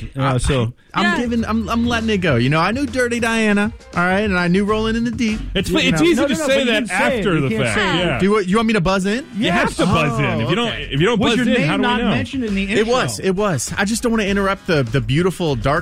I'm letting it go. I knew Dirty Diana, all right, and I knew Rolling in the Deep. It's easy to say that after the fact. Yeah. Do you want me to buzz in? You have to buzz in. If you don't buzz in, how do we know? Was your name not mentioned in the intro? It was. I just don't want to interrupt the beautiful dark